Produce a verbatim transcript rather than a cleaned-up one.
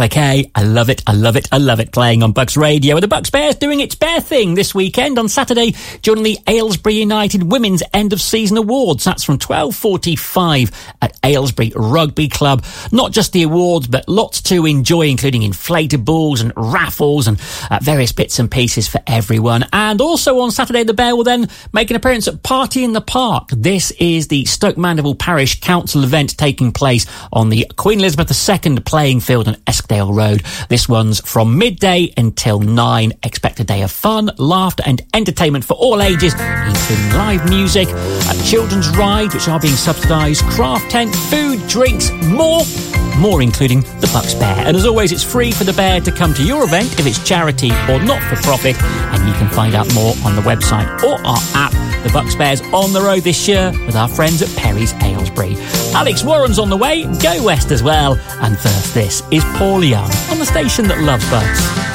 Well, okay, I love it, I love it, I love it, playing on Bucks Radio. And the Bucks Bears doing its bear thing this weekend on Saturday during the Aylesbury United Women's End of Season Awards. That's from twelve forty-five at Aylesbury Rugby Club. Not just the awards, but lots to enjoy, including inflatables and raffles and uh, various bits and pieces for everyone. And also on Saturday, the Bear will then make an appearance at Party in the Park. This is the Stoke Mandeville Parish Council event taking place on the Queen Elizabeth the Second playing field on Eskdale Road. This one's from midday until nine. Expect a day of fun, laughter and entertainment for all ages, including live music, a children's ride, which are being subsidised, craft tent, food, drinks, more, more including the Bucks Bear. And as always, it's free for the Bear to come to your event if it's charity or not-for-profit, and you can find out more on the website or our app. The Bucks Bears on the road this year with our friends at Perry's Aylesbury. Alex Warren's on the way, Go West as well. And first, this is Paul Young on the station that loves Bucks.